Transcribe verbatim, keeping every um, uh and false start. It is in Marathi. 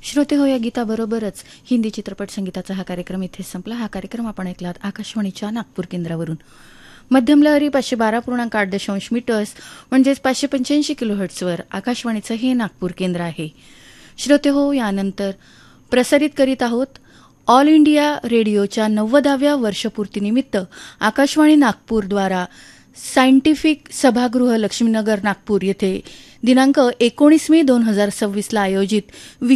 श्रोते हो, या गीताबरोबरच हिंदी चित्रपट संगीताचा हा कार्यक्रम इथेच संपला. हा कार्यक्रम आपण ऐकलात आकाशवाणीच्या नागपूर केंद्रावरून. मध्यम लहरी पाचशे बारा पूर्णांक आठ दशांश मीटर्स म्हणजेच पाचशे पंच्याऐंशी किलोहर्ट्झवर आकाशवाणीचं हे नागपूर केंद्र आहे. श्रोते हो, यानंतर प्रसारित करीत आहोत ऑल इंडिया रेडिओच्या नव्वदाव्या वर्षपूर्तीनिमित्त आकाशवाणी नागपूरद्वारा सायंटिफिक सभागृह लक्ष्मीनगर नागपूर येथे दिनांक एकोणीस मे दोन हजार सव्वीसला आयोजित